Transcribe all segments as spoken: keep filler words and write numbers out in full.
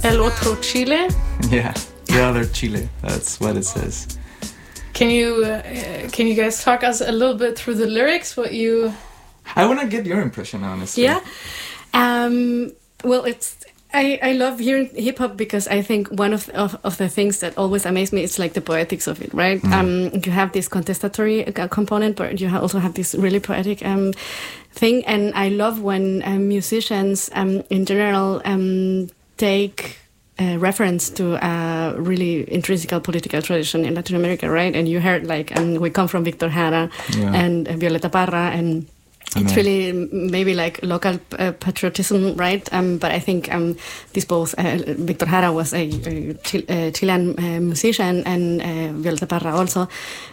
El otro Chile. Yeah, the other Chile. That's what it says. Can you uh, can you guys talk us a little bit through the lyrics? What you? I want to get your impression, honestly. Yeah. Um, well, it's I, I love hearing hip hop because I think one of, of of the things that always amaze me is like the poetics of it, right? Mm. Um, you have this contestatory uh, component, but you also have this really poetic um thing, and I love when um, musicians um in general um take Uh, reference to a really intrinsic political tradition in Latin America, right? And you heard like, um, we come from Victor Jara yeah. and uh, Violeta Parra, and it's really maybe like local uh, patriotism, right? Um, but I think um, this both, uh, Victor Jara was a, a, Chil- a Chilean uh, musician, and uh, Violeta Parra also,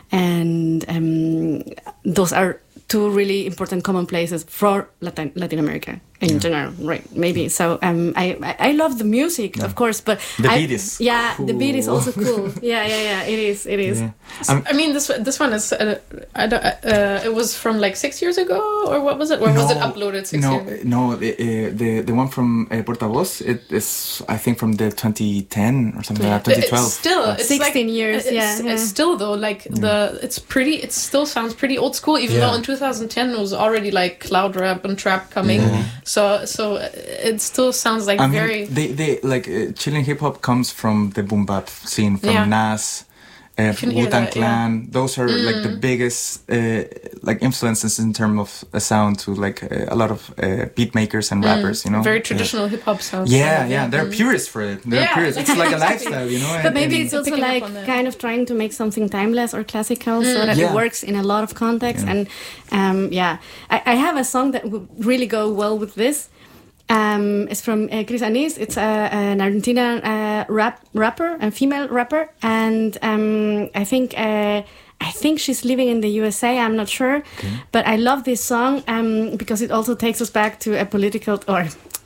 and um, those are two really important common places for Latin, Latin America in yeah. general, right? Maybe. So um, I, I love the music, yeah. of course, but the I, beat is yeah, cool. the beat is also cool. yeah, yeah, yeah. It is, it is. Yeah. So, I mean, this this one is. Uh, I don't, uh, it was from like six years ago, or what was it? Or no, was it uploaded six no, years ago? No, the, uh, the the one from uh, Portavoz, it is I think from the twenty ten or something like that, twenty twelve. It's still, it's sixteen like, years. It's, yeah, yeah, it's still though like yeah. the. It's pretty. It still sounds pretty old school, even yeah. though in two thousand ten it was already like cloud rap and trap coming. Yeah. So so it still sounds like I very. Mean, they they like uh, Chilean hip hop comes from the boom bap scene, from yeah. Nas. Uh, Wu-Tang Clan, yeah. those are mm. like the biggest uh, like influences in terms of a sound to like uh, a lot of uh, beat makers and mm. rappers, you know. Very traditional yeah. hip hop sounds. Yeah, yeah, yeah, they're mm. purists for it. They're yeah. purists. It's like a lifestyle, you know. But and, maybe and it's also like kind of trying to make something timeless or classical, mm. so that yeah. it works in a lot of contexts. Yeah. And um, yeah, I, I have a song that would really go well with this. Um, it's from uh, Cris Anís. It's a, an Argentinian uh, rap rapper, a female rapper, and um, I think uh, I think she's living in the U S A. I'm not sure, okay. but I love this song um, because it also takes us back to a political or.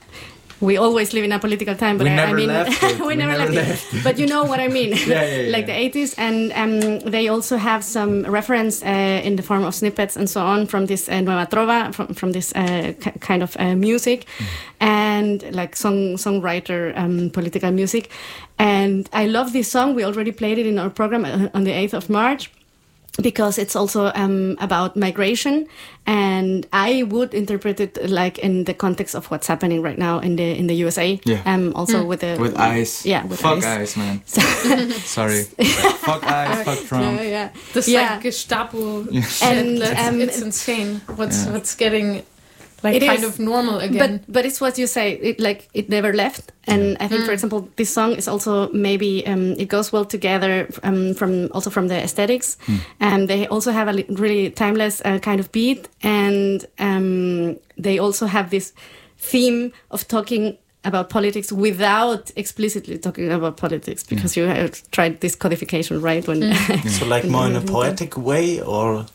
We always live in a political time, but we I, never I mean, left it. we, we never, never left, left it. But you know what I mean, yeah, yeah, yeah. like the eighties, and um, they also have some reference uh, in the form of snippets and so on from this uh, Nueva Trova, from from this uh, k- kind of uh, music, mm. and like song songwriter um, political music, and I love this song. We already played it in our program on the eighth of March. Because it's also um, about migration, and I would interpret it like in the context of what's happening right now in the in the U S A. Yeah. Um. Also mm. with the with ICE. Yeah. With fuck ICE. ICE, man. Sorry. Fuck ICE. Fuck Trump. Yeah. yeah. This yeah. like Gestapo. Yeah. And That's, um, it's insane. What's yeah. what's getting. Like it kind is, of normal again, but but it's what you say. It like it never left, and I think, mm. for example, this song is also maybe um, it goes well together um, from also from the aesthetics, mm. and they also have a really timeless uh, kind of beat, and um, they also have this theme of talking about politics without explicitly talking about politics, because yeah. you have tried this codification, right? When mm. so like more in a poetic way, or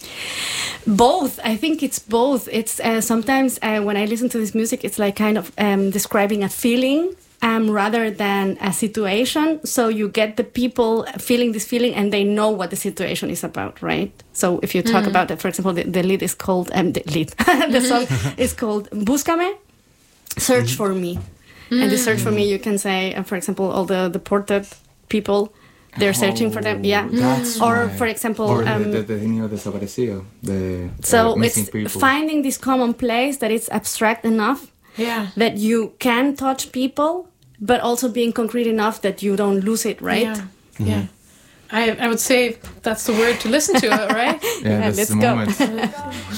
both. I think it's both. It's uh, sometimes uh, when I listen to this music, it's like kind of um, describing a feeling um, rather than a situation. So you get the people feeling this feeling, and they know what the situation is about, right? So if you talk mm. about it, for example, the, the lead is called um, the lead. the song is called "Búscame," search for me. Mm. And the search for me, you can say, uh, for example, all the deported people, they're oh, searching for them. Yeah. That's or, right. for example... Or the, um, the, the niño desaparecido. The so uh, missing it's people. Finding this common place that it's abstract enough yeah. that you can touch people, but also being concrete enough that you don't lose it, right? Yeah. Mm-hmm. yeah. I, I would say that's the word to listen to, right? Yeah, yeah that's let's the go. moment.